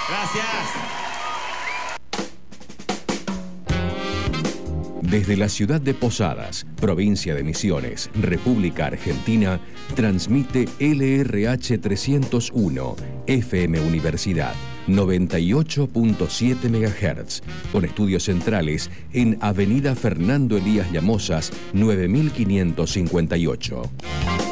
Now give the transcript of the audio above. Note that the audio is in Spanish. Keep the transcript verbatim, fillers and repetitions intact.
Gracias. Desde la ciudad de Posadas, provincia de Misiones, República Argentina, transmite L R H trescientos uno, F M Universidad, noventa y ocho punto siete megahertz, con estudios centrales en Avenida Fernando Elías Llamosas, nueve mil quinientos cincuenta y ocho.